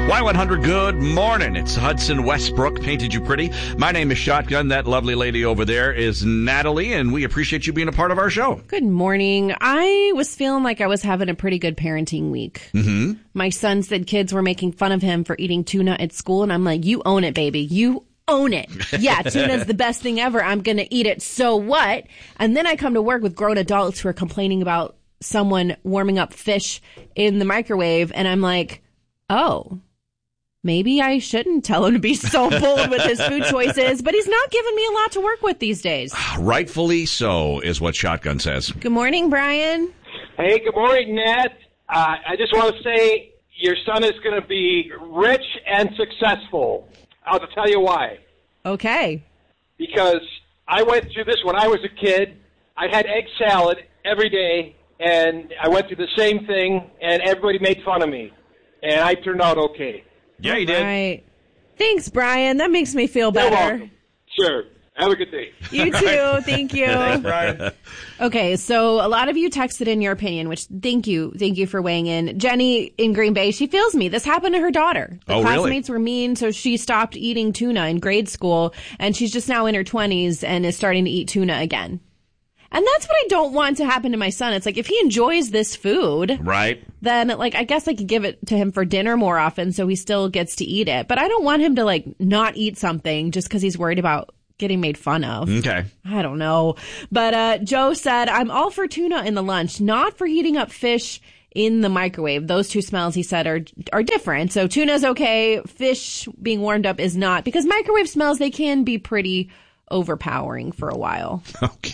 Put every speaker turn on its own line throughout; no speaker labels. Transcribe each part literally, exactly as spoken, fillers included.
Y one hundred, good morning. It's Hudson Westbrook, Painted You Pretty. My name is Shotgun. That lovely lady over there is Natalie, and we appreciate you being a part of our show.
Good morning. I was feeling like I was having a pretty good parenting week.
Mm-hmm.
My son said kids were making fun of him for eating tuna at school, and I'm like, you own it, baby. You own it. Yeah, tuna's the best thing ever. I'm going to eat it. So what? And then I come to work with grown adults who are complaining about someone warming up fish in the microwave, and I'm like, oh, maybe I shouldn't tell him to be so bold with his food choices, but he's not giving me a lot to work with these days.
Rightfully so, is what Shotgun says.
Good morning, Brian.
Hey, good morning, Nat. Uh, I just want to say your son is going to be rich and successful. I'll tell you why.
Okay.
Because I went through this when I was a kid. I had egg salad every day, and I went through the same thing, and everybody made fun of me. And I turned out okay.
Yeah, you did.
Right. Thanks, Brian. That makes me feel better.
You're welcome. Sure. Have a good day.
You too. Thank you.
Thanks, Brian.
Okay, so a lot of you texted in your opinion, which thank you. Thank you for weighing in. Jenny in Green Bay, she feels me. This happened to her daughter. The
oh,
classmates
really?
were mean, so she stopped eating tuna in grade school, and she's just now in her twenties and is starting to eat tuna again. And that's what I don't want to happen to my son. It's like, if he enjoys this food,
right,
then, like, I guess I could give it to him for dinner more often so he still gets to eat it. But I don't want him to, like, not eat something just because he's worried about getting made fun of.
Okay.
I don't know. But uh, Joe said, I'm all for tuna in the lunch, not for heating up fish in the microwave. Those two smells, he said, are are different. So tuna's okay. Fish being warmed up is not. Because microwave smells, they can be pretty overpowering for a while.
Okay.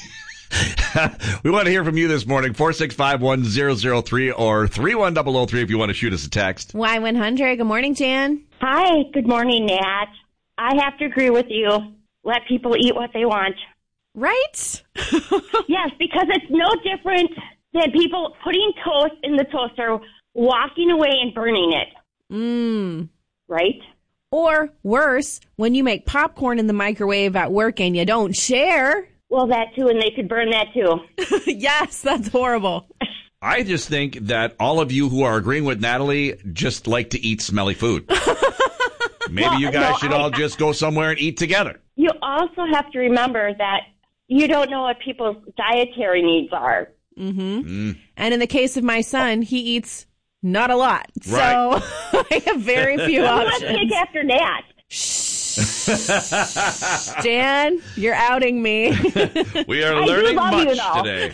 We want to hear from you this morning, four six five, one zero zero three or three one zero zero three if you want to shoot us a text.
Y one hundred, good morning, Jan.
Hi, good morning, Nat. I have to agree with you. Let people eat what they want.
Right?
Yes, because it's no different than people putting toast in the toaster, walking away and burning it.
Mmm.
Right?
Or worse, when you make popcorn in the microwave at work and you don't share.
Well, that too, and they could burn that too.
Yes, that's horrible.
I just think that all of you who are agreeing with Natalie just like to eat smelly food. Maybe
well,
you guys
no,
should
I,
all just go somewhere and eat together.
You also have to remember that you don't know what people's dietary needs are.
Mm-hmm. Mm. And in the case of my son, he eats not a lot.
Right.
So I have very few
well,
options.
Let's take after Nat.
Stan, you're outing me.
We are
I
learning
much
you,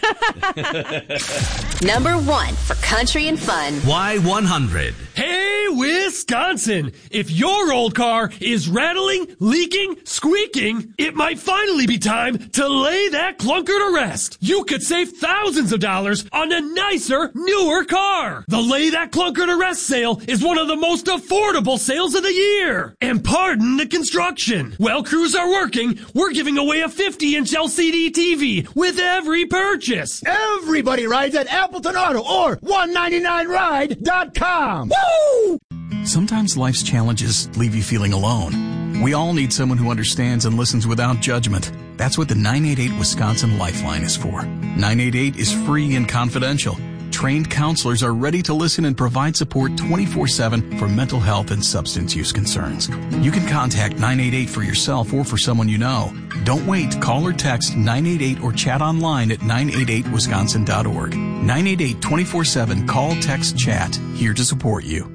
today.
Number one for country and fun.
Y one hundred.
Hey, Wisconsin! If your old car is rattling, leaking, squeaking, it might finally be time to lay that clunker to rest. You could save thousands of dollars on a nicer, newer car. The Lay That Clunker to Rest sale is one of the most affordable sales of the year. And pardon the construction. While crews are working, we're giving away a fifty inch L C D T V with every purchase.
Everybody rides at Appleton Auto or one ninety-nine ride dot com. Woo!
Sometimes life's challenges leave you feeling alone. We all need someone who understands and listens without judgment. That's what the nine eight eight Wisconsin Lifeline is for. nine eight eight is free and confidential. Trained counselors are ready to listen and provide support twenty-four seven for mental health and substance use concerns. You can contact nine eight eight for yourself or for someone you know. Don't wait. Call or text nine eight eight or chat online at nine eight eight wisconsin dot org. nine eight eight, twenty-four seven, call, text, chat. Here to support you.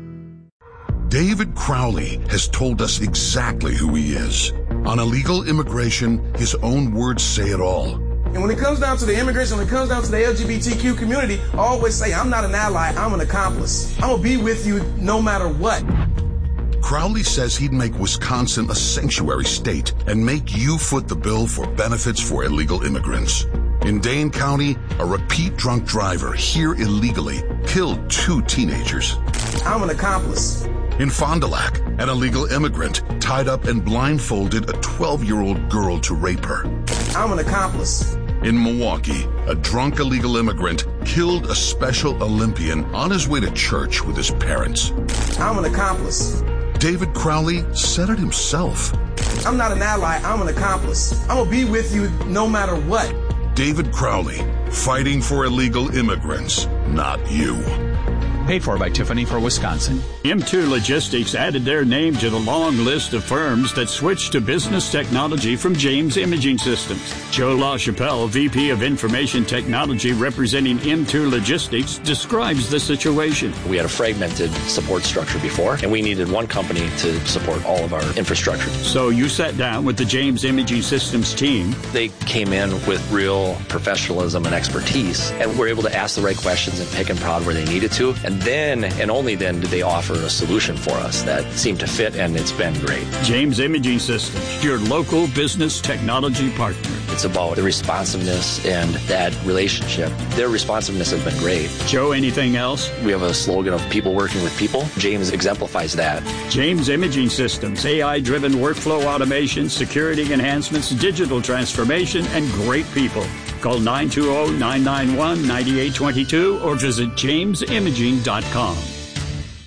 David Crowley has told us exactly who he is. On illegal immigration, his own words say it all.
And when it comes down to the immigration, when it comes down to the L G B T Q community, I always say, I'm not an ally, I'm an accomplice. I'm going to be with you no matter what.
Crowley says he'd make Wisconsin a sanctuary state and make you foot the bill for benefits for illegal immigrants. In Dane County, a repeat drunk driver here illegally killed two teenagers.
I'm an accomplice.
In Fond du Lac, an illegal immigrant tied up and blindfolded a twelve-year-old girl to rape her.
I'm an accomplice.
In Milwaukee, a drunk illegal immigrant killed a Special Olympian on his way to church with his parents.
I'm an accomplice.
David Crowley said it himself.
I'm not an ally, I'm an accomplice. I'm going to be with you no matter what.
David Crowley, fighting for illegal immigrants, not you.
Paid for by Tiffany for Wisconsin.
M two Logistics added their name to the long list of firms that switched to business technology from James Imaging Systems. Joe LaChapelle, V P of Information Technology representing M two Logistics, describes the situation.
We had a fragmented support structure before, and we needed one company to support all of our infrastructure.
So you sat down with the James Imaging Systems team.
They came in with real professionalism and expertise, and were able to ask the right questions and pick and prod where they needed to. And then, and only then, did they offer a solution for us that seemed to fit, and it's been great.
James Imaging Systems, your local business technology partner.
It's about the responsiveness and that relationship. Their responsiveness has been great.
Joe, anything else?
We have a slogan of people working with people. James exemplifies that.
James Imaging Systems, A I-driven workflow automation, security enhancements, digital transformation, and great people. Call nine two zero, nine nine one, nine eight two two or visit james imaging dot com.